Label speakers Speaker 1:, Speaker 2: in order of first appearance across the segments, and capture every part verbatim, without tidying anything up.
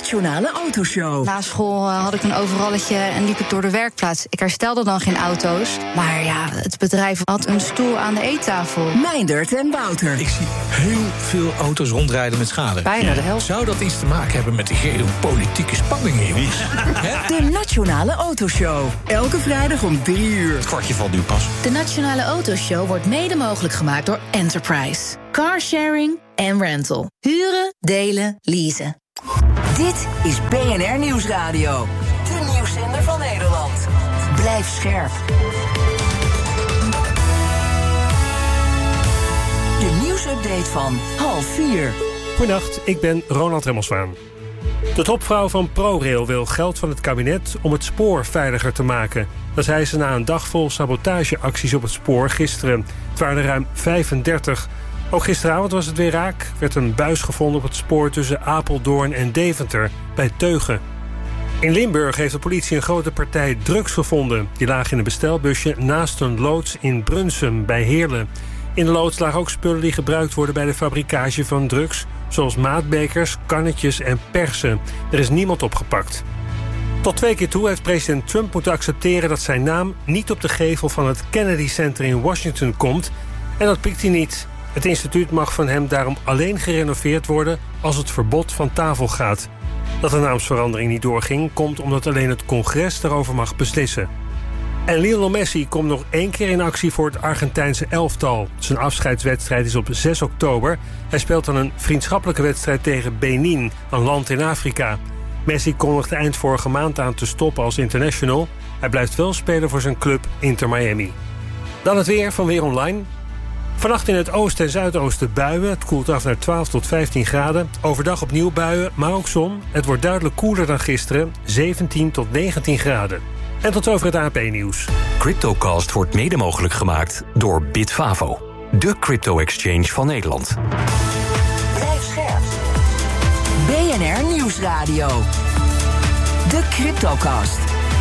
Speaker 1: Nationale Autoshow.
Speaker 2: Na school uh, had ik een overalletje en liep ik door de werkplaats. Ik herstelde dan geen auto's. Maar ja, het bedrijf had een stoel aan de eettafel.
Speaker 1: Meindert en Wouter.
Speaker 3: Ik zie heel veel auto's rondrijden met schade.
Speaker 2: Bijna de helft.
Speaker 3: Zou dat iets te maken hebben met de geopolitieke spanningen, jongens?
Speaker 1: De Nationale Autoshow. Elke vrijdag om drie uur.
Speaker 3: Het kwartje valt nu pas.
Speaker 4: De Nationale Autoshow wordt mede mogelijk gemaakt door Enterprise. Carsharing en rental. Huren, delen, leasen.
Speaker 1: Dit is B N R Nieuwsradio. De nieuwszender van Nederland. Blijf scherp. De nieuwsupdate van half vier.
Speaker 5: Goedenacht, ik ben Ronald Remmelswaan. De topvrouw van ProRail wil geld van het kabinet om het spoor veiliger te maken. Dat zei ze na een dag vol sabotageacties op het spoor gisteren. Het waren er ruim vijfendertig. Ook gisteravond was het weer raak. Er werd een buis gevonden op het spoor tussen Apeldoorn en Deventer, bij Teugen. In Limburg heeft de politie een grote partij drugs gevonden. Die lagen in een bestelbusje naast een loods in Brunsum, bij Heerlen. In de loods lagen ook spullen die gebruikt worden bij de fabricage van drugs, zoals maatbekers, kannetjes en persen. Er is niemand opgepakt. Tot twee keer toe heeft president Trump moeten accepteren dat zijn naam niet op de gevel van het Kennedy Center in Washington komt. En dat pikt hij niet. Het instituut mag van hem daarom alleen gerenoveerd worden als het verbod van tafel gaat. Dat de naamsverandering niet doorging, komt omdat alleen het congres daarover mag beslissen. En Lionel Messi komt nog één keer in actie voor het Argentijnse elftal. Zijn afscheidswedstrijd is op zes oktober. Hij speelt dan een vriendschappelijke wedstrijd tegen Benin, een land in Afrika. Messi kondigde eind vorige maand aan te stoppen als international. Hij blijft wel spelen voor zijn club Inter Miami. Dan het weer van Weer Online. Vannacht in het oosten en zuidoosten buien. Het koelt af naar twaalf tot vijftien graden. Overdag opnieuw buien, maar ook zon. Het wordt duidelijk koeler dan gisteren, zeventien tot negentien graden. En tot over het A P Nieuws.
Speaker 6: CryptoCast wordt mede mogelijk gemaakt door Bitfavo, de crypto-exchange van Nederland.
Speaker 1: Blijf scherp. B N R Nieuwsradio. De CryptoCast.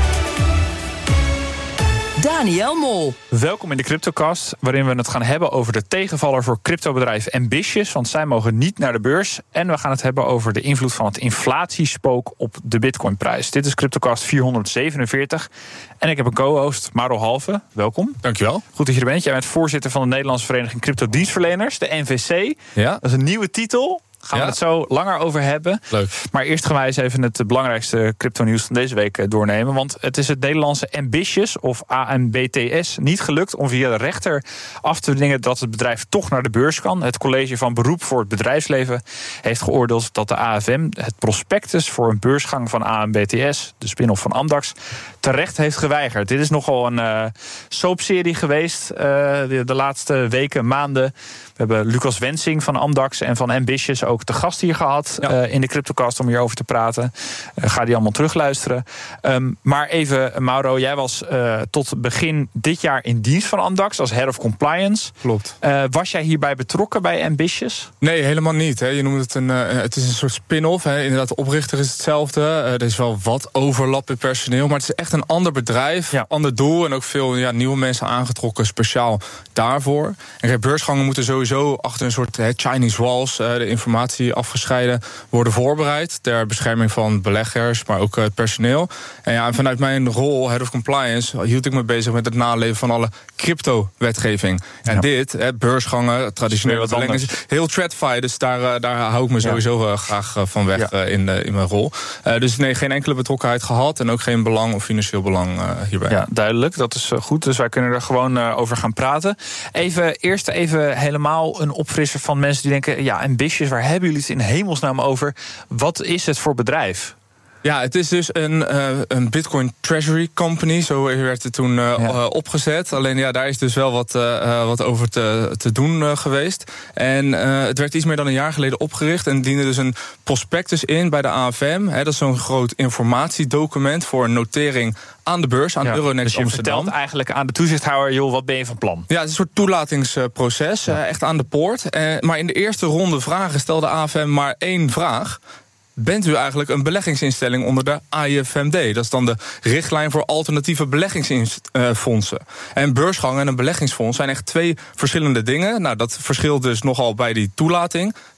Speaker 1: Daniel Mol.
Speaker 7: Welkom in de CryptoCast, waarin we het gaan hebben over de tegenvaller voor cryptobedrijf Ambitious, want zij mogen niet naar de beurs. En we gaan het hebben over de invloed van het inflatiespook op de bitcoinprijs. Dit is CryptoCast vierhonderdzevenenveertig. En ik heb een co-host, Maro Halve. Welkom.
Speaker 8: Dankjewel.
Speaker 7: Goed dat je er bent. Jij bent voorzitter van de Nederlandse Vereniging Cryptodienstverleners, de N V C.
Speaker 8: Ja.
Speaker 7: Dat is een nieuwe titel. Gaan we
Speaker 8: ja.
Speaker 7: het zo langer over hebben.
Speaker 8: Leuk.
Speaker 7: Maar eerst gaan wij eens even het belangrijkste crypto-nieuws van deze week doornemen. Want het is het Nederlandse Ambitious, of A M B T S, niet gelukt om via de rechter af te dwingen dat het bedrijf toch naar de beurs kan. Het College van Beroep voor het Bedrijfsleven heeft geoordeeld dat de A F M het prospectus voor een beursgang van A M B T S, de spin-off van Amdax, terecht heeft geweigerd. Dit is nogal een uh, soapserie geweest uh, de, de laatste weken, maanden. We hebben Lucas Wensing van Amdax en van Ambitious ook te gast hier gehad, ja. uh, in de CryptoCast om hierover te praten. Uh, ga die allemaal terugluisteren. Um, maar even, Mauro, jij was uh, tot begin dit jaar in dienst van Amdax als Head of Compliance.
Speaker 8: Klopt.
Speaker 7: Uh, was jij hierbij betrokken bij Ambitious?
Speaker 8: Nee, helemaal niet. Hè. Je noemt het een, uh, het is een soort spin-off. Hè. Inderdaad, de oprichter is hetzelfde. Uh, er is wel wat overlap in personeel, maar het is echt een ander bedrijf, ja. ander doel en ook veel ja, nieuwe mensen aangetrokken speciaal daarvoor. En kijk, beursgangen moeten sowieso achter een soort hè, Chinese walls, uh, de informatie afgescheiden, worden voorbereid ter bescherming van beleggers, maar ook uh, het personeel. En ja, vanuit mijn rol, Head of Compliance, hield ik me bezig met het naleven van alle crypto-wetgeving. En ja. dit, hè, beursgangen, traditionele beleggingen, heel TradFi, dus daar, uh, daar hou ik me sowieso uh, graag uh, van weg ja. uh, in, uh, in mijn rol. Uh, dus nee, geen enkele betrokkenheid gehad en ook geen belang of financieel belang uh, hierbij.
Speaker 7: Ja, duidelijk, dat is uh, goed, dus wij kunnen er gewoon uh, over gaan praten. Even, eerst even helemaal een opfrisser van mensen die denken, ja, Ambitious, waar hebben jullie het in hemelsnaam over? Wat is het voor bedrijf?
Speaker 8: Ja, het is dus een, uh, een Bitcoin Treasury Company. Zo werd het toen uh, ja. uh, opgezet. Alleen ja, daar is dus wel wat, uh, wat over te, te doen uh, geweest. En uh, het werd iets meer dan een jaar geleden opgericht en diende dus een prospectus in bij de A F M. Hè, dat is zo'n groot informatiedocument voor een notering aan de beurs, aan ja, Euronext
Speaker 7: dus je
Speaker 8: Amsterdam.
Speaker 7: vertelt eigenlijk aan de toezichthouder, joh, wat ben je van plan?
Speaker 8: Ja, het is een soort toelatingsproces, ja. uh, echt aan de poort. Uh, maar in de eerste ronde vragen stelde A F M maar één vraag. Bent u eigenlijk een beleggingsinstelling onder de A I F M D? Dat is dan de richtlijn voor alternatieve beleggingsfondsen. En beursgang en een beleggingsfonds zijn echt twee verschillende dingen. Nou, dat verschilt dus nogal bij die toelating.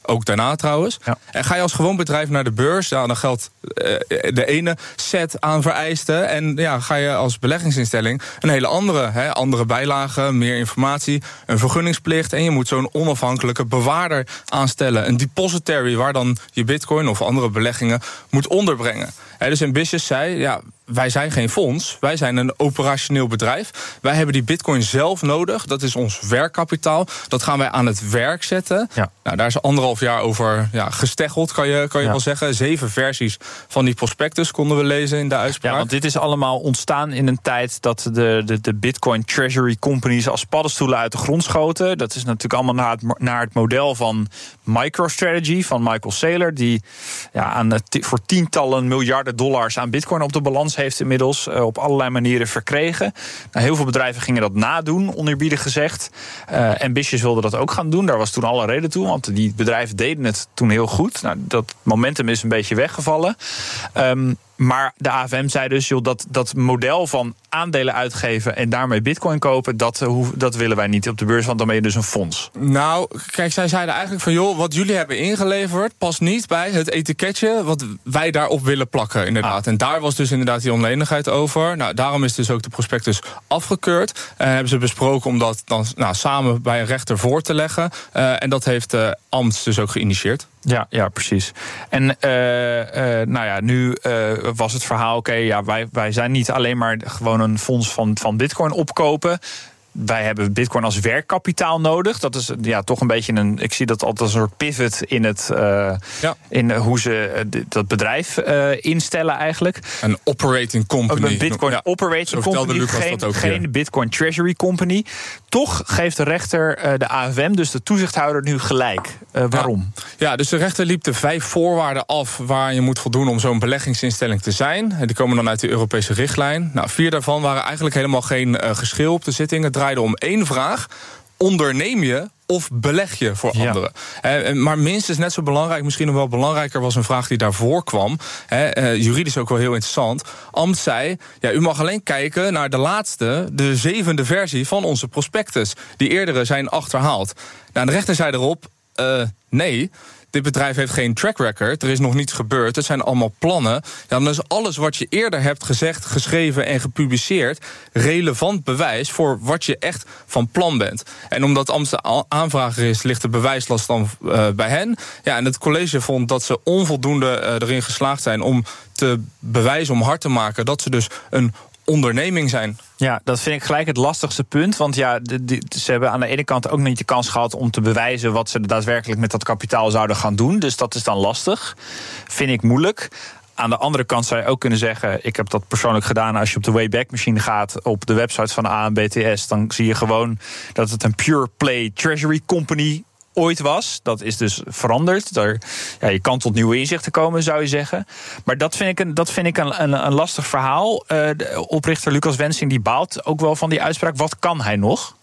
Speaker 8: Ook daarna trouwens. Ja. En ga je als gewoon bedrijf naar de beurs, ja, dan geldt uh, de ene set aan vereisten. En ja, ga je als beleggingsinstelling een hele andere. Hè, andere bijlagen, meer informatie, een vergunningsplicht. En je moet zo'n onafhankelijke bewaarder aanstellen. Een depositary waar dan je bitcoin of andere beleggingen moet onderbrengen. He, dus Ambitious zei, ja, wij zijn geen fonds, wij zijn een operationeel bedrijf. Wij hebben die bitcoin zelf nodig, dat is ons werkkapitaal. Dat gaan wij aan het werk zetten. Ja. Nou, daar is anderhalf jaar over ja, gesteggeld, kan je, kan je ja. wel zeggen. Zeven versies van die prospectus konden we lezen in de uitspraak.
Speaker 7: Ja, want dit is allemaal ontstaan in een tijd dat de, de, de bitcoin treasury companies als paddenstoelen uit de grond schoten. Dat is natuurlijk allemaal naar het, naar het model van MicroStrategy, van Michael Saylor, die ja, aan, voor tientallen miljarden dollars aan bitcoin op de balans heeft inmiddels uh, op allerlei manieren verkregen. Nou, heel veel bedrijven gingen dat nadoen, oneerbiedig gezegd. Uh, Ambitious wilde dat ook gaan doen. Daar was toen alle reden toe, want die bedrijven deden het toen heel goed. Nou, dat momentum is een beetje weggevallen. Um, Maar de A F M zei dus, joh, dat, dat model van aandelen uitgeven en daarmee bitcoin kopen, dat, uh, dat willen wij niet op de beurs, want dan ben je dus een fonds.
Speaker 8: Nou, kijk, zij zeiden eigenlijk van, joh, wat jullie hebben ingeleverd past niet bij het etiketje wat wij daarop willen plakken, inderdaad. Ah. En daar was dus inderdaad die onlenigheid over. Nou, daarom is dus ook de prospectus afgekeurd. En uh, hebben ze besproken om dat dan nou, samen bij een rechter voor te leggen. Uh, en dat heeft uh, Amts dus ook geïnitieerd.
Speaker 7: Ja, ja, precies. En uh, uh, nou ja, nu uh, was het verhaal, oké, okay, ja, wij, wij zijn niet alleen maar gewoon een fonds van, van bitcoin opkopen. Wij hebben bitcoin als werkkapitaal nodig. Dat is ja toch een beetje een. Ik zie dat altijd als een soort pivot in het uh, ja. in hoe ze uh, dat bedrijf uh, instellen eigenlijk.
Speaker 8: Een operating company.
Speaker 7: Een bitcoin ja. operating company, Lucas geen, geen bitcoin treasury company. Toch geeft de rechter uh, de A F M, dus de toezichthouder, nu gelijk. Uh, waarom?
Speaker 8: Ja. ja, dus de rechter liep de vijf voorwaarden af waar je moet voldoen om zo'n beleggingsinstelling te zijn. Die komen dan uit de Europese richtlijn. Nou, vier daarvan waren eigenlijk helemaal geen uh, geschil op de zitting. Het draaide om één vraag: onderneem je of beleg je voor ja. anderen? Uh, maar minstens net zo belangrijk, misschien nog wel belangrijker, was een vraag die daarvoor kwam. Uh, uh, juridisch ook wel heel interessant. Amt zei, ja, u mag alleen kijken naar de laatste, de zevende versie van onze prospectus. Die eerdere zijn achterhaald. Nou, de rechter zei erop, uh, nee, dit bedrijf heeft geen track record, er is nog niets gebeurd, het zijn allemaal plannen. Ja, dan is alles wat je eerder hebt gezegd, geschreven en gepubliceerd relevant bewijs voor wat je echt van plan bent. En omdat Amsterdam aanvrager is, ligt de bewijslast dan uh, bij hen. Ja, en het college vond dat ze onvoldoende uh, erin geslaagd zijn om te bewijzen, om hard te maken dat ze dus een onderneming zijn.
Speaker 7: Ja, dat vind ik gelijk het lastigste punt. Want ja, de, de, ze hebben aan de ene kant ook niet de kans gehad om te bewijzen wat ze daadwerkelijk met dat kapitaal zouden gaan doen. Dus dat is dan lastig. Vind ik moeilijk. Aan de andere kant zou je ook kunnen zeggen, ik heb dat persoonlijk gedaan, als je op de Wayback Machine gaat, op de website van de A M B T S, dan zie je gewoon dat het een pure play treasury company ooit was. Dat is dus veranderd. Daar, ja, je kan tot nieuwe inzichten komen, zou je zeggen. Maar dat vind ik een, dat vind ik een, een, een lastig verhaal. Uh, de oprichter Lucas Wensing die baalt ook wel van die uitspraak. Wat kan hij nog?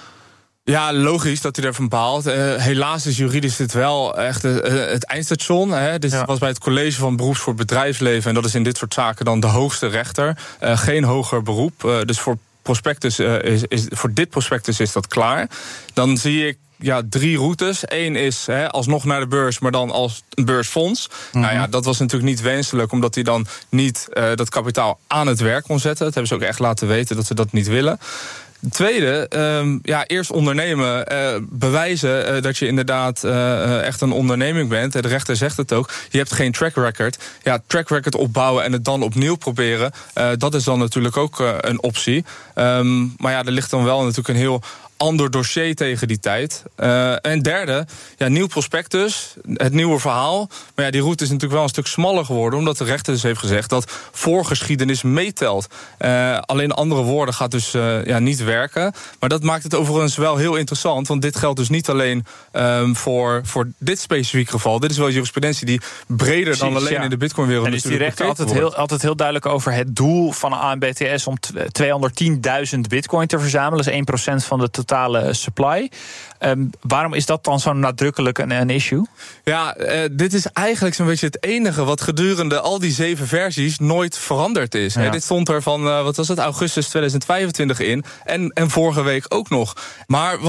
Speaker 8: Ja, logisch dat hij ervan baalt. Uh, helaas is juridisch dit wel echt uh, het eindstation. Hè. Dit ja. was bij het College van Beroeps voor Bedrijfsleven, en dat is in dit soort zaken dan de hoogste rechter. Uh, geen hoger beroep. Uh, dus voor prospectus uh, is, is voor dit prospectus is dat klaar. Dan zie ik ja, drie routes. Eén is hè, alsnog naar de beurs, maar dan als een beursfonds. Mm-hmm. Nou ja, dat was natuurlijk niet wenselijk, omdat hij dan niet uh, dat kapitaal aan het werk kon zetten. Dat hebben ze ook echt laten weten dat ze dat niet willen. Tweede, um, ja, eerst ondernemen, uh, bewijzen uh, dat je inderdaad uh, echt een onderneming bent. De rechter zegt het ook, je hebt geen track record. Ja, track record opbouwen en het dan opnieuw proberen, uh, dat is dan natuurlijk ook uh, een optie. Um, maar ja, er ligt dan wel natuurlijk een heel ander dossier tegen die tijd. Uh, en derde, ja, nieuw prospectus, het nieuwe verhaal. Maar ja, die route is natuurlijk wel een stuk smaller geworden, omdat de rechter dus heeft gezegd dat voorgeschiedenis meetelt. Uh, alleen andere woorden gaat dus uh, ja, niet werken. Maar dat maakt het overigens wel heel interessant, want dit geldt dus niet alleen um, voor, voor dit specifiek geval. Dit is wel jurisprudentie die breder Precies, dan alleen ja. in de Bitcoin-wereld.
Speaker 7: En is die rechter altijd heel, altijd heel duidelijk over het doel van A M B T S om tweehonderdtienduizend bitcoin te verzamelen. Dat is één procent van de totale supply. Um, waarom is dat dan zo nadrukkelijk een, een issue?
Speaker 8: Ja, uh, dit is eigenlijk zo'n beetje het enige wat gedurende al die zeven versies nooit veranderd is. Ja. He, dit stond er van, uh, wat was het, augustus tweeduizend vijfentwintig in. En, en vorige week ook nog. Maar wat er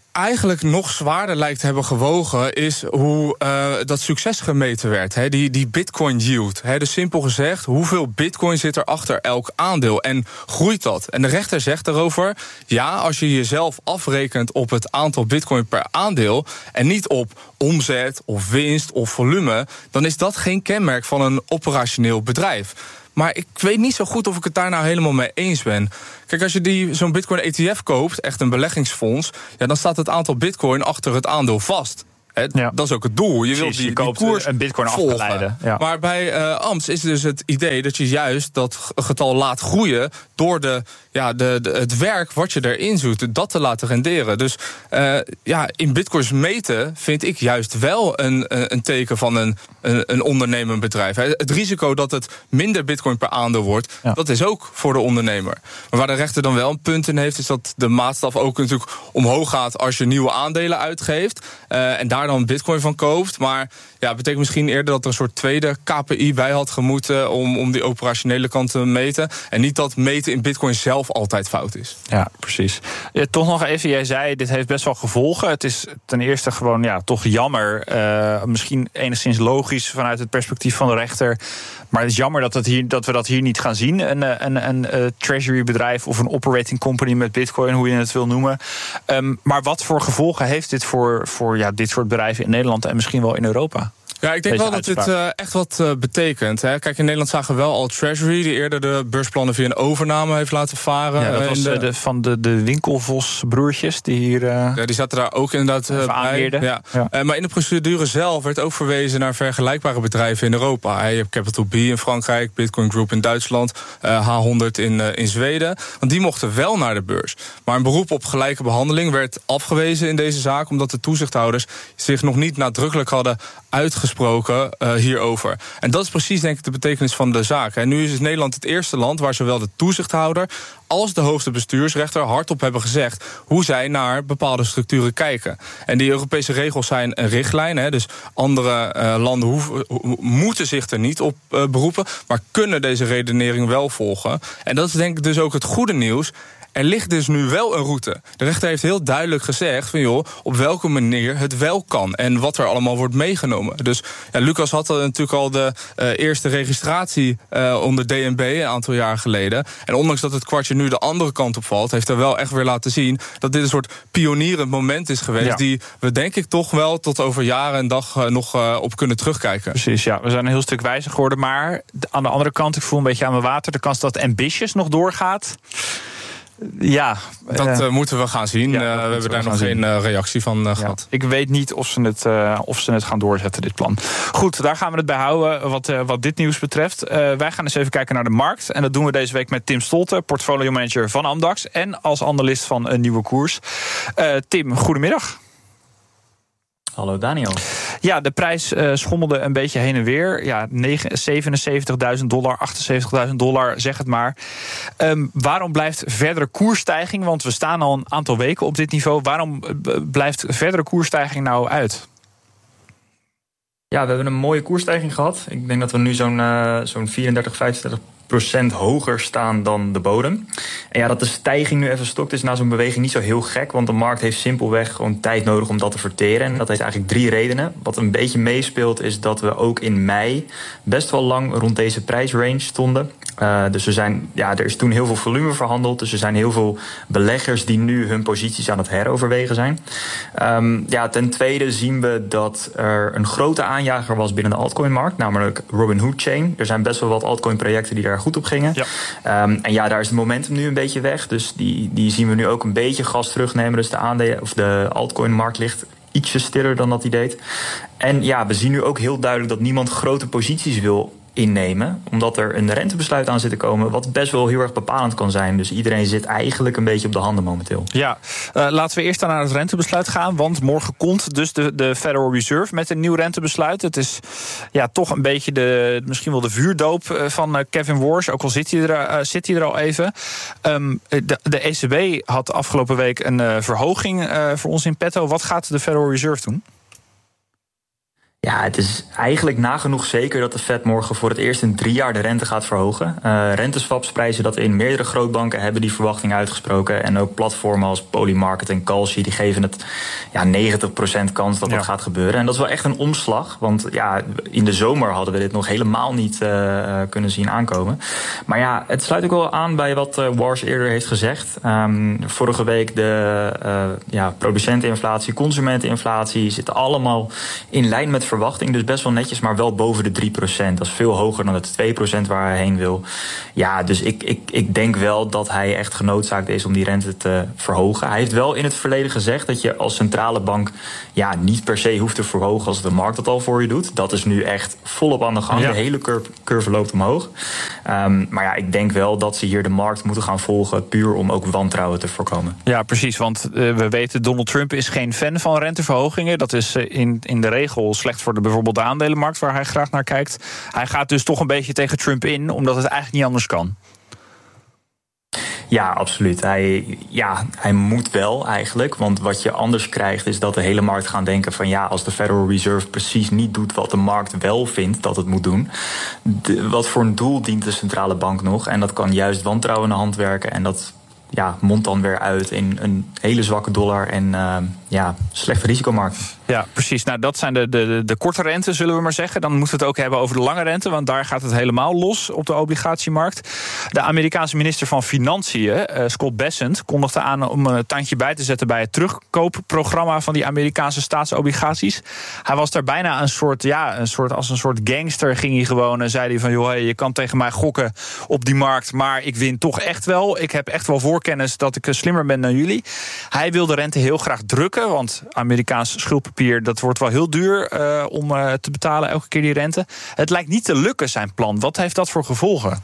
Speaker 8: eigenlijk nog zwaarder lijkt te hebben gewogen is hoe uh, dat succes gemeten werd. He, die, die bitcoin yield. He, dus simpel gezegd, hoeveel bitcoin zit er achter elk aandeel en groeit dat? En de rechter zegt daarover, ja, als je jezelf afrekent op het aantal bitcoin per aandeel en niet op omzet of winst of volume, dan is dat geen kenmerk van een operationeel bedrijf. Maar ik weet niet zo goed of ik het daar nou helemaal mee eens ben. Kijk, als je die, zo'n Bitcoin E T F koopt, echt een beleggingsfonds, ja, dan staat het aantal bitcoin achter het aandeel vast. He, ja. Dat is ook het doel. Je wilt die,
Speaker 7: je koopt
Speaker 8: die koers
Speaker 7: een bitcoin afgeleiden. Ja.
Speaker 8: Maar bij uh, A M S is dus het idee dat je juist dat getal laat groeien door de, ja, de, de, het werk wat je erin doet, dat te laten renderen. Dus uh, ja, in bitcoins meten vind ik juist wel een, een teken van een, een, een ondernemend bedrijf. Het risico dat het minder bitcoin per aandeel wordt, ja. dat is ook voor de ondernemer. Maar waar de rechter dan wel een punt in heeft, is dat de maatstaf ook natuurlijk omhoog gaat als je nieuwe aandelen uitgeeft. Uh, en daar dan bitcoin van koopt. Maar ja, het betekent misschien eerder dat er een soort tweede K P I bij had gemoeten om, om die operationele kant te meten. En niet dat meten in bitcoin zelf altijd fout is.
Speaker 7: Ja, precies. Ja, toch nog even, jij zei, dit heeft best wel gevolgen. Het is ten eerste gewoon, ja, toch jammer. Uh, misschien enigszins logisch vanuit het perspectief van de rechter. Maar het is jammer dat, het hier, dat we dat hier niet gaan zien. Een, een, een, een treasury bedrijf of een operating company met bitcoin, hoe je het wil noemen. Um, maar wat voor gevolgen heeft dit voor, voor ja, dit soort bedrijven in Nederland en misschien wel in Europa?
Speaker 8: Ja, ik denk wel dat dit uh, echt wat uh, betekent. Hè. Kijk, in Nederland zagen we wel al Treasury, die eerder de beursplannen via een overname heeft laten varen.
Speaker 7: Ja, dat was de, de, van de, de Winkelvos-broertjes die hier. Uh,
Speaker 8: ja, die zaten daar ook inderdaad uh, bij. Ja. Ja. Uh, maar in de procedure zelf werd ook verwezen naar vergelijkbare bedrijven in Europa. Je hebt Capital B in Frankrijk, Bitcoin Group in Duitsland, uh, H honderd in, uh, in Zweden. Want die mochten wel naar de beurs. Maar een beroep op gelijke behandeling werd afgewezen in deze zaak, omdat de toezichthouders zich nog niet nadrukkelijk hadden uitgesproken uh, hierover. En dat is precies, denk ik, de betekenis van de zaak. En nu is dus Nederland het eerste land waar zowel de toezichthouder als de hoogste bestuursrechter hardop hebben gezegd hoe zij naar bepaalde structuren kijken. En die Europese regels zijn een richtlijn, hè, dus andere uh, landen hoeven, ho- moeten zich er niet op uh, beroepen, maar kunnen deze redenering wel volgen. En dat is denk ik dus ook het goede nieuws. Er ligt dus nu wel een route. De rechter heeft heel duidelijk gezegd van joh, op welke manier het wel kan en wat er allemaal wordt meegenomen. Dus ja, Lucas had natuurlijk al de uh, eerste registratie uh, onder D N B een aantal jaar geleden. En ondanks dat het kwartje nu de andere kant op valt, heeft hij wel echt weer laten zien dat dit een soort pionierend moment is geweest, ja, die we denk ik toch wel tot over jaren en dag uh, nog uh, op kunnen terugkijken.
Speaker 7: Precies, ja, we zijn een heel stuk wijzer geworden. Maar aan de andere kant, ik voel een beetje aan mijn water, de kans dat Ambitious nog doorgaat. Ja,
Speaker 8: dat uh, moeten we gaan zien.
Speaker 7: Ja,
Speaker 8: uh, we hebben daar nog zien. geen uh, reactie van uh, ja. gehad.
Speaker 7: Ik weet niet of ze, het, uh, of ze het gaan doorzetten, dit plan. Goed, daar gaan we het bij houden wat, uh, wat dit nieuws betreft. Uh, wij gaan eens even kijken naar de markt. En dat doen we deze week met Tim Stolte, portfolio manager van Amdax en als analist van een Nieuwe Koers. Uh, Tim, goedemiddag.
Speaker 9: Hallo Daniel.
Speaker 7: Ja, de prijs uh, schommelde een beetje heen en weer. Ja, zevenenzeventigduizend dollar, achtenzeventigduizend dollar, zeg het maar. Um, waarom blijft verdere koersstijging, want we staan al een aantal weken op dit niveau, waarom uh, blijft verdere koersstijging nou uit?
Speaker 9: Ja, we hebben een mooie koersstijging gehad. Ik denk dat we nu zo'n, uh, zo'n vierendertig, vijfendertig procent hoger staan dan de bodem. En ja, dat de stijging nu even stokt is na zo'n beweging niet zo heel gek, want de markt heeft simpelweg gewoon tijd nodig om dat te verteren. En dat heeft eigenlijk drie redenen. Wat een beetje meespeelt is dat we ook in mei best wel lang rond deze prijsrange stonden. Uh, dus er, zijn, ja, er is toen heel veel volume verhandeld. Dus er zijn heel veel beleggers die nu hun posities aan het heroverwegen zijn. Um, ja, ten tweede zien we dat er een grote aanjager was binnen de altcoinmarkt, namelijk Robinhood Chain. Er zijn best wel wat altcoin projecten die daar goed op gingen. Ja. Um, en ja, daar is het momentum nu een beetje weg. Dus die, die zien we nu ook een beetje gas terugnemen. Dus de aandelen of de altcoinmarkt ligt ietsje stiller dan dat die deed. En ja, we zien nu ook heel duidelijk dat niemand grote posities wil innemen, omdat er een rentebesluit aan zit te komen, wat best wel heel erg bepalend kan zijn. Dus iedereen zit eigenlijk een beetje op de handen momenteel.
Speaker 7: Ja, uh, laten we eerst dan naar het rentebesluit gaan, want morgen komt dus de, de Federal Reserve met een nieuw rentebesluit. Het is ja toch een beetje de, misschien wel de vuurdoop van uh, Kevin Warsh, ook al zit hij er, uh, zit hij er al even. Um, de, de E C B had afgelopen week een uh, verhoging uh, voor ons in petto. Wat gaat de Federal Reserve doen?
Speaker 9: Ja, het is eigenlijk nagenoeg zeker dat de Fed morgen voor het eerst in drie jaar de rente gaat verhogen. Uh, renteswaps prijzen dat in. Meerdere grootbanken hebben die verwachting uitgesproken. En ook platformen als Polymarket en Kalshi die geven het ja, negentig procent kans dat ja. dat gaat gebeuren. En dat is wel echt een omslag. Want ja, in de zomer hadden we dit nog helemaal niet uh, kunnen zien aankomen. Maar ja, het sluit ook wel aan bij wat uh, Wars eerder heeft gezegd. Um, vorige week de uh, ja, producenteninflatie, consumenteninflatie zitten allemaal in lijn met verwachting, dus best wel netjes, maar wel boven de drie procent. Dat is veel hoger dan het twee procent waar hij heen wil. Ja, dus ik, ik, ik denk wel dat hij echt genoodzaakt is om die rente te verhogen. Hij heeft wel in het verleden gezegd dat je als centrale bank ja, niet per se hoeft te verhogen als de markt dat al voor je doet. Dat is nu echt volop aan de gang. Ja. De hele curve, curve loopt omhoog. Um, maar ja, ik denk wel dat ze hier de markt moeten gaan volgen, puur om ook wantrouwen te voorkomen.
Speaker 7: Ja, precies, want uh, we weten Donald Trump is geen fan van renteverhogingen. Dat is uh, in, in de regel slecht voor de bijvoorbeeld de aandelenmarkt, waar hij graag naar kijkt. Hij gaat dus toch een beetje tegen Trump in, omdat het eigenlijk niet anders kan.
Speaker 9: Ja, absoluut. Hij, ja, hij moet wel eigenlijk. Want wat je anders krijgt is dat de hele markt gaan denken van ja, als de Federal Reserve precies niet doet wat de markt wel vindt dat het moet doen. De, wat voor een doel dient de centrale bank nog? En dat kan juist wantrouwen in de hand werken. En dat ja, mondt dan weer uit in een hele zwakke dollar en uh, ja, slechte risicomarkt.
Speaker 7: Ja, precies. Nou, dat zijn de, de, de korte rente, zullen we maar zeggen. Dan moeten we het ook hebben over de lange rente, want daar gaat het helemaal los op de obligatiemarkt. De Amerikaanse minister van Financiën, uh, Scott Bessent, kondigde aan om een tandje bij te zetten bij het terugkoopprogramma van die Amerikaanse staatsobligaties. Hij was daar bijna een soort, ja, een soort als een soort gangster, ging hij gewoon en zei hij van joh, hey, je kan tegen mij gokken op die markt, maar ik win toch echt wel. Ik heb echt wel voorkennis dat ik slimmer ben dan jullie. Hij wil de rente heel graag drukken, want Amerikaans schuldpapier, dat wordt wel heel duur uh, om uh, te betalen elke keer die rente. Het lijkt niet te lukken, zijn plan. Wat heeft dat voor gevolgen?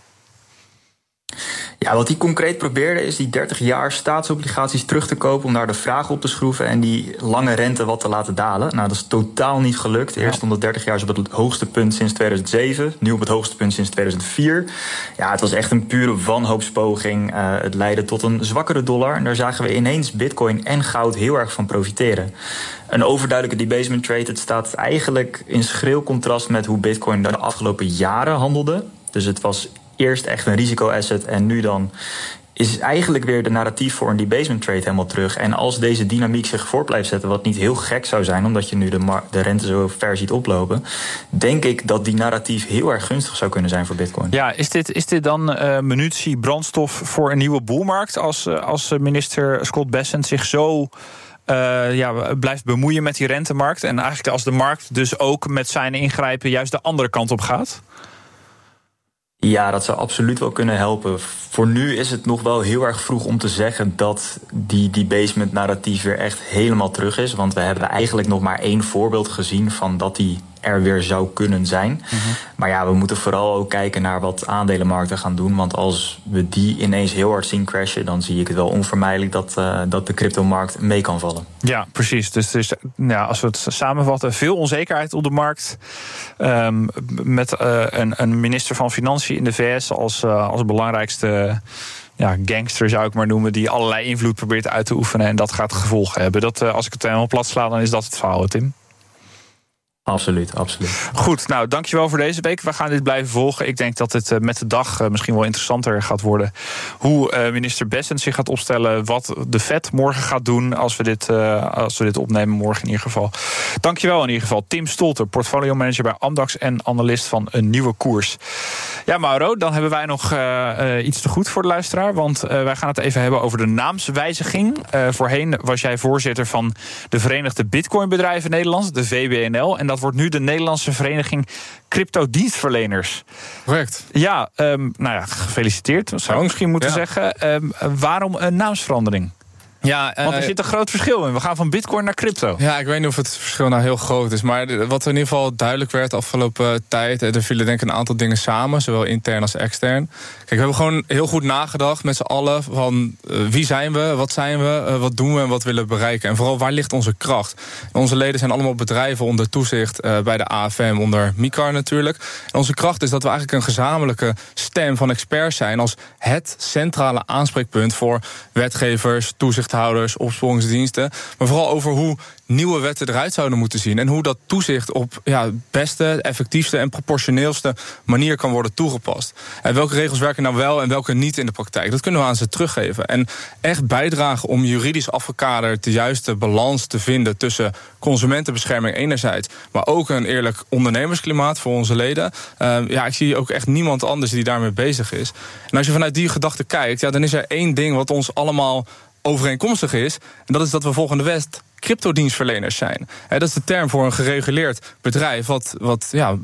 Speaker 9: Ja, wat hij concreet probeerde is die dertig jaar staatsobligaties terug te kopen om daar de vraag op te schroeven en die lange rente wat te laten dalen. Nou, dat is totaal niet gelukt. Eerst stond het dertig jaar op het hoogste punt sinds tweeduizend zeven, nu op het hoogste punt sinds tweeduizend vier. Ja, het was echt een pure wanhoopspoging. Uh, het leidde tot een zwakkere dollar en daar zagen we ineens bitcoin en goud heel erg van profiteren. Een overduidelijke debasement trade, het staat eigenlijk in schril contrast met hoe bitcoin de afgelopen jaren handelde. Dus het was eerst echt een risicoasset en nu dan is eigenlijk weer de narratief voor een debasement trade helemaal terug. En als deze dynamiek zich voort blijft zetten, wat niet heel gek zou zijn, omdat je nu de, mar- de rente zo ver ziet oplopen, denk ik dat die narratief heel erg gunstig zou kunnen zijn voor bitcoin.
Speaker 7: Ja, is dit, is dit dan uh, munitie, brandstof voor een nieuwe boelmarkt als, uh, als minister Scott Bessent zich zo Uh, ja, blijft bemoeien met die rentemarkt en eigenlijk als de markt dus ook met zijn ingrijpen juist de andere kant op gaat?
Speaker 9: Ja, dat zou absoluut wel kunnen helpen. Voor nu is het nog wel heel erg vroeg om te zeggen dat die debasement narratief weer echt helemaal terug is. Want we hebben eigenlijk nog maar één voorbeeld gezien van dat die er weer zou kunnen zijn. Mm-hmm. Maar ja, we moeten vooral ook kijken naar wat aandelenmarkten gaan doen. Want als we die ineens heel hard zien crashen, dan zie ik het wel onvermijdelijk dat, uh, dat de cryptomarkt mee kan vallen.
Speaker 7: Ja, precies. Dus, dus ja, als we het samenvatten, veel onzekerheid op de markt. Um, met uh, een, een minister van Financiën in de V S als, uh, als belangrijkste ja, gangster zou ik maar noemen, die allerlei invloed probeert uit te oefenen. En dat gaat gevolgen hebben. Dat, uh, als ik het helemaal plat sla, dan is dat het verhaal, Tim.
Speaker 9: Absoluut, absoluut.
Speaker 7: Goed, nou, dankjewel voor deze week. We gaan dit blijven volgen. Ik denk dat het uh, met de dag uh, misschien wel interessanter gaat worden hoe uh, minister Bessent zich gaat opstellen, wat de Fed morgen gaat doen als we dit, uh, als we dit opnemen morgen in ieder geval. Dankjewel in ieder geval. Tim Stolter, portfolio manager bij Amdax en analist van Een Nieuwe Koers. Ja, Mauro, dan hebben wij nog uh, uh, iets te goed voor de luisteraar, want uh, wij gaan het even hebben over de naamswijziging. Uh, voorheen was jij voorzitter van de Verenigde Bitcoinbedrijven Nederland, de V B N L, en dat Dat wordt nu de Nederlandse Vereniging Cryptodienstverleners.
Speaker 8: Correct.
Speaker 7: Ja, um, nou ja, gefeliciteerd, zou ik misschien moeten ja. zeggen. Um, waarom een naamsverandering? Ja, uh, Want er zit een groot verschil in. We gaan van bitcoin naar crypto.
Speaker 8: Ja, ik weet niet of het verschil nou heel groot is. Maar wat er in ieder geval duidelijk werd de afgelopen tijd, er vielen denk ik een aantal dingen samen, zowel intern als extern. Kijk, we hebben gewoon heel goed nagedacht met z'n allen van uh, wie zijn we, wat zijn we, uh, wat doen we en wat willen we bereiken. En vooral waar ligt onze kracht. En onze leden zijn allemaal bedrijven onder toezicht uh, bij de A F M, onder MICAR natuurlijk. En onze kracht is dat we eigenlijk een gezamenlijke stem van experts zijn als het centrale aanspreekpunt voor wetgevers, toezichthouders, toezichthouders, opsporingsdiensten, maar vooral over hoe nieuwe wetten eruit zouden moeten zien en hoe dat toezicht op ja, beste, effectiefste en proportioneelste manier kan worden toegepast. En welke regels werken nou wel en welke niet in de praktijk? Dat kunnen we aan ze teruggeven. En echt bijdragen om juridisch afgekaderd de juiste balans te vinden tussen consumentenbescherming enerzijds, maar ook een eerlijk ondernemersklimaat voor onze leden. Uh, ja, ik zie ook echt niemand anders die daarmee bezig is. En als je vanuit die gedachte kijkt, ja, dan is er één ding wat ons allemaal overeenkomstig is, en dat is dat we volgende West cryptodienstverleners zijn. He, dat is de term voor een gereguleerd bedrijf wat, wat ja,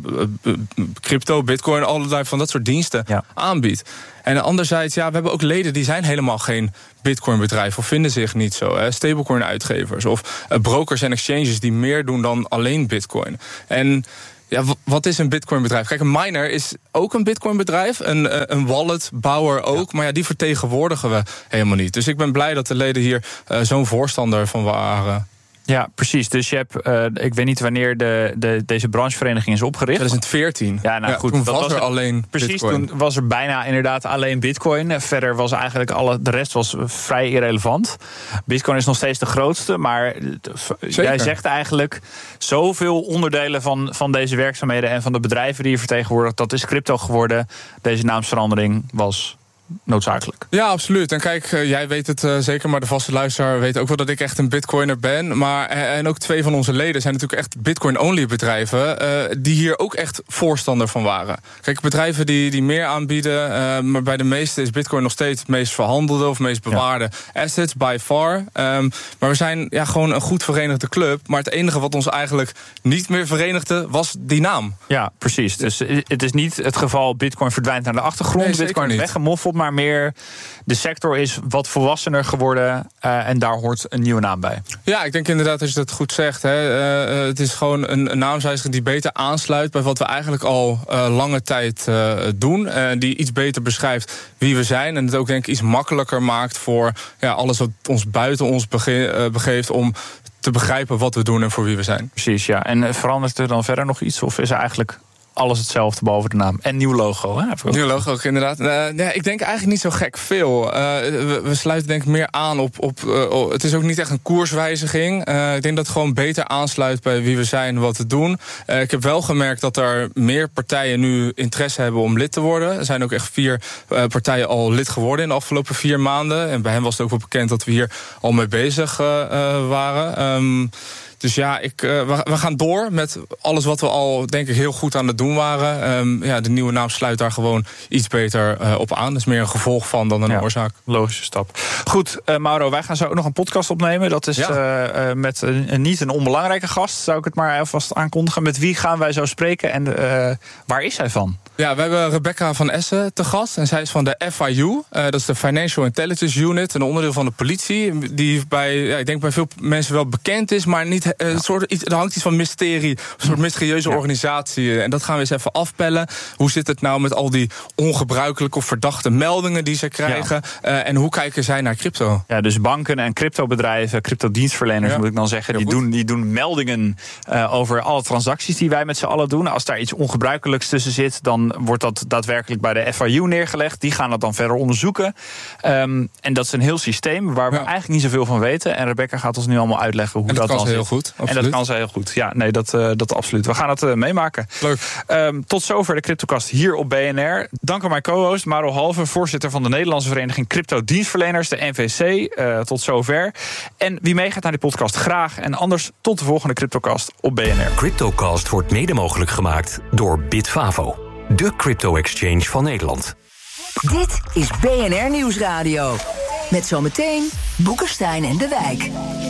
Speaker 8: crypto, bitcoin, allerlei van dat soort diensten ja. aanbiedt. En anderzijds, ja, we hebben ook leden die zijn helemaal geen bitcoinbedrijf of vinden zich niet zo. Hè. Stablecoin-uitgevers of uh, brokers en exchanges die meer doen dan alleen bitcoin. En ja, wat is een bitcoinbedrijf? Kijk, een miner is ook een bitcoinbedrijf. Een, een walletbouwer ook. Ja. Maar ja, die vertegenwoordigen we helemaal niet. Dus ik ben blij dat de leden hier uh, zo'n voorstander van waren.
Speaker 7: Ja, precies. Dus je hebt, uh, ik weet niet wanneer de, de, deze branchevereniging is opgericht.
Speaker 8: twintig veertien.
Speaker 7: Ja, nou
Speaker 8: ja,
Speaker 7: goed.
Speaker 8: Toen
Speaker 7: dat
Speaker 8: was er
Speaker 7: was
Speaker 8: alleen
Speaker 7: Precies,
Speaker 8: Bitcoin.
Speaker 7: Toen was er bijna inderdaad alleen Bitcoin. Verder was eigenlijk alle, de rest was vrij irrelevant. Bitcoin is nog steeds de grootste, maar Zeker. Jij zegt eigenlijk zoveel onderdelen van, van deze werkzaamheden en van de bedrijven die je vertegenwoordigt, dat is crypto geworden. Deze naamsverandering was noodzakelijk.
Speaker 8: Ja, absoluut. En kijk, uh, jij weet het uh, zeker, maar de vaste luisteraar weet ook wel dat ik echt een bitcoiner ben. Maar en ook twee van onze leden zijn natuurlijk echt bitcoin-only bedrijven, uh, die hier ook echt voorstander van waren. Kijk, bedrijven die, die meer aanbieden, uh, maar bij de meeste is bitcoin nog steeds het meest verhandelde of meest bewaarde ja. assets, by far. Um, maar we zijn ja, gewoon een goed verenigde club. Maar het enige wat ons eigenlijk niet meer verenigde, was die naam.
Speaker 7: Ja, precies. Dus het is niet het geval bitcoin verdwijnt naar de achtergrond, nee, bitcoin is weggemoffeld, maar meer de sector is wat volwassener geworden uh, en daar hoort een nieuwe naam bij.
Speaker 8: Ja, ik denk inderdaad dat je dat goed zegt. Hè. Uh, het is gewoon een, een naamswijziging die beter aansluit bij wat we eigenlijk al uh, lange tijd uh, doen. Uh, die iets beter beschrijft wie we zijn en het ook denk ik iets makkelijker maakt voor ja, alles wat ons buiten ons bege- uh, begeeft om te begrijpen wat we doen en voor wie we zijn.
Speaker 7: Precies, ja. En verandert er dan verder nog iets of is er eigenlijk alles hetzelfde behalve de naam. En nieuw logo, hè?
Speaker 8: Nieuw logo ook, inderdaad. Uh, nee, ik denk eigenlijk niet zo gek veel. Uh, we, we sluiten denk ik meer aan op... op uh, het is ook niet echt een koerswijziging. Uh, ik denk dat het gewoon beter aansluit bij wie we zijn, wat we doen. Uh, ik heb wel gemerkt dat er meer partijen nu interesse hebben om lid te worden. Er zijn ook echt vier uh, partijen al lid geworden in de afgelopen vier maanden. En bij hen was het ook wel bekend dat we hier al mee bezig uh, uh, waren. Um, Dus ja, ik, uh, we, we gaan door met alles wat we al, denk ik, heel goed aan het doen waren. Um, ja, de nieuwe naam sluit daar gewoon iets beter uh, op aan. Dat is meer een gevolg van dan een ja, oorzaak.
Speaker 7: Logische stap. Goed, uh, Mauro, wij gaan zo ook nog een podcast opnemen. Dat is ja. uh, uh, met een, een niet een onbelangrijke gast, zou ik het maar alvast aankondigen. Met wie gaan wij zo spreken en uh, waar is zij van?
Speaker 8: Ja, we hebben Rebecca van Essen te gast. En zij is van de F I U. Uh, dat is de Financial Intelligence Unit. Een onderdeel van de politie. Die bij, ja, ik denk bij veel mensen wel bekend is. Maar niet, uh, ja. soort, er hangt iets van mysterie. Een soort mysterieuze ja. organisatie. En dat gaan we eens even afpellen. Hoe zit het nou met al die ongebruikelijke of verdachte meldingen die ze krijgen? Ja. Uh, en hoe kijken zij naar crypto?
Speaker 7: Ja, dus banken en cryptobedrijven, cryptodienstverleners ja. moet ik dan zeggen. Die doen, die doen meldingen uh, over alle transacties die wij met z'n allen doen. Als daar iets ongebruikelijks tussen zit, dan wordt dat daadwerkelijk bij de F I U neergelegd. Die gaan dat dan verder onderzoeken. Um, en dat is een heel systeem waar we ja. eigenlijk niet zoveel van weten. En Rebecca gaat ons nu allemaal uitleggen hoe
Speaker 8: en dat,
Speaker 7: dat
Speaker 8: kan
Speaker 7: dan
Speaker 8: ze
Speaker 7: zit.
Speaker 8: heel goed. Absoluut.
Speaker 7: En dat kan ze heel goed. Ja, nee, dat, uh, dat absoluut. We gaan het uh, meemaken.
Speaker 8: Leuk.
Speaker 7: Um, tot zover de CryptoCast hier op B N R. Dank aan mijn co-host Mauro Halve, voorzitter van de Nederlandse Vereniging Cryptodienstverleners, de N V C. Uh, tot zover. En wie meegaat naar die podcast, graag. En anders tot de volgende CryptoCast op B N R.
Speaker 6: CryptoCast wordt mede mogelijk gemaakt door Bitfavo, de crypto-exchange van Nederland.
Speaker 1: Dit is B N R Nieuwsradio. Met zometeen Boekenstein en de Wijk.